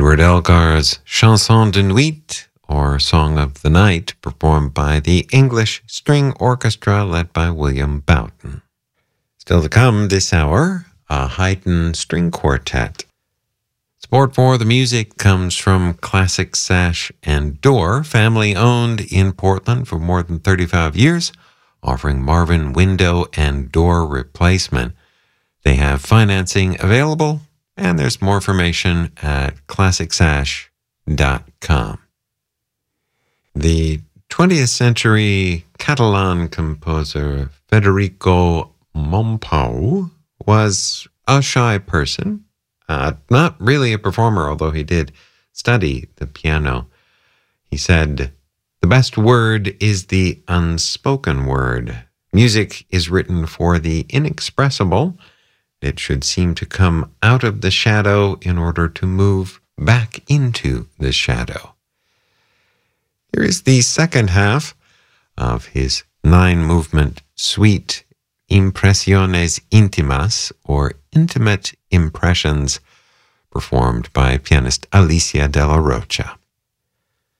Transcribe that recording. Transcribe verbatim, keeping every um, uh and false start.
Edward Elgar's Chanson de Nuit, or Song of the Night, performed by the English String Orchestra led by William Boughton. Still to come this hour, a Haydn String Quartet. Support for the music comes from Classic Sash and Door, family owned in Portland for more than thirty-five years, offering Marvin window and door replacement. They have financing available, and there's more information at classic sash dot com. The twentieth century Catalan composer Federico Mompou was a shy person, uh, not really a performer, although he did study the piano. He said, "The best word is the unspoken word. Music is written for the inexpressible. It should seem to come out of the shadow in order to move back into the shadow." Here is the second half of his nine-movement suite, Impresiones Intimas, or Intimate Impressions, performed by pianist Alicia de la Rocha.